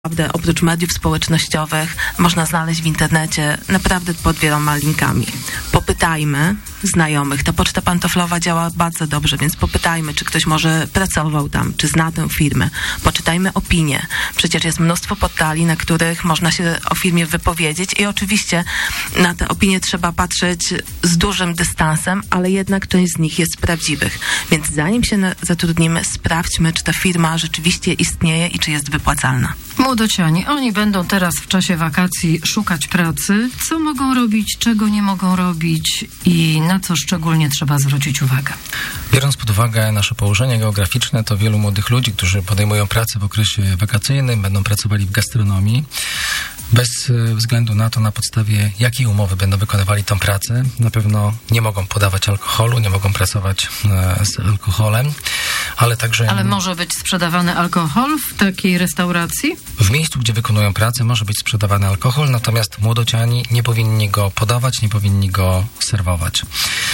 Naprawdę, oprócz mediów społecznościowych można znaleźć w internecie naprawdę pod wieloma linkami. Popytajmy znajomych. Ta poczta pantoflowa działa bardzo dobrze, więc popytajmy, czy ktoś może pracował tam, czy zna tę firmę. Poczytajmy opinie. Przecież jest mnóstwo portali, na których można się o firmie wypowiedzieć i oczywiście na te opinie trzeba patrzeć z dużym dystansem, ale jednak część z nich jest prawdziwych. Więc zanim się zatrudnimy, sprawdźmy, czy ta firma rzeczywiście istnieje i czy jest wypłacalna. Młodociani, oni będą teraz w czasie wakacji szukać pracy. Co mogą robić, czego nie mogą robić i na co szczególnie trzeba zwrócić uwagę? Biorąc pod uwagę nasze położenie geograficzne, to wielu młodych ludzi, którzy podejmują pracę w okresie wakacyjnym, będą pracowali w gastronomii. Bez względu na to, na podstawie jakiej umowy będą wykonywali tą pracę, na pewno nie mogą podawać alkoholu, nie mogą pracować z alkoholem, ale także... Ale może być sprzedawany alkohol w takiej restauracji? W miejscu, gdzie wykonują pracę, może być sprzedawany alkohol, natomiast młodociani nie powinni go podawać, nie powinni go serwować.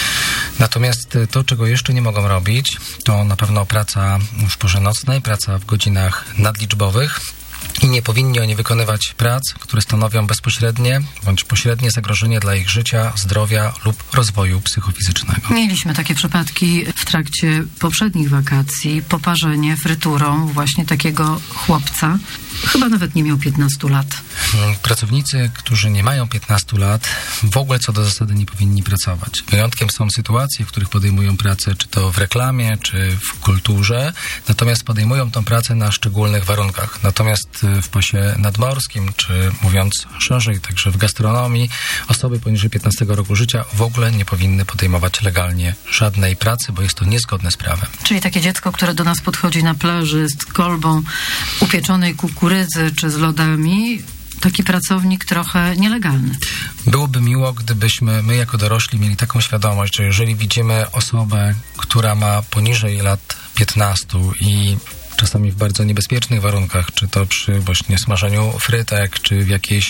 Natomiast to, czego jeszcze nie mogą robić, to na pewno praca w porze nocnej, praca w godzinach nadliczbowych. I nie powinni oni wykonywać prac, które stanowią bezpośrednie bądź pośrednie zagrożenie dla ich życia, zdrowia lub rozwoju psychofizycznego. Mieliśmy takie przypadki w trakcie poprzednich wakacji. Poparzenie fryturą właśnie takiego chłopca. Chyba nawet nie miał 15 lat. Pracownicy, którzy nie mają 15 lat, w ogóle co do zasady nie powinni pracować. Wyjątkiem są sytuacje, w których podejmują pracę, czy to w reklamie, czy w kulturze, natomiast podejmują tą pracę na szczególnych warunkach. Natomiast w pasie nadmorskim, czy mówiąc szerzej, także w gastronomii, osoby poniżej 15 roku życia w ogóle nie powinny podejmować legalnie żadnej pracy, bo jest to niezgodne z prawem. Czyli takie dziecko, które do nas podchodzi na plaży z kolbą upieczonej kukurydzy czy z lodami, taki pracownik trochę nielegalny. Byłoby miło, gdybyśmy my jako dorośli mieli taką świadomość, że jeżeli widzimy osobę, która ma poniżej lat 15 i czasami w bardzo niebezpiecznych warunkach, czy to przy właśnie smażeniu frytek, czy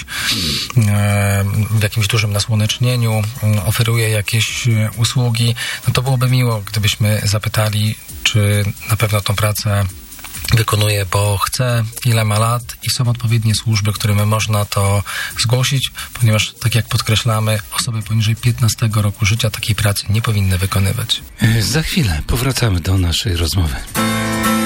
w jakimś dużym nasłonecznieniu oferuje jakieś usługi, no to byłoby miło, gdybyśmy zapytali, czy na pewno tą pracę wykonuje, bo chce, ile ma lat i są odpowiednie służby, którym można to zgłosić, ponieważ, tak jak podkreślamy, osoby poniżej 15 roku życia takiej pracy nie powinny wykonywać. Za chwilę powracamy do naszej rozmowy.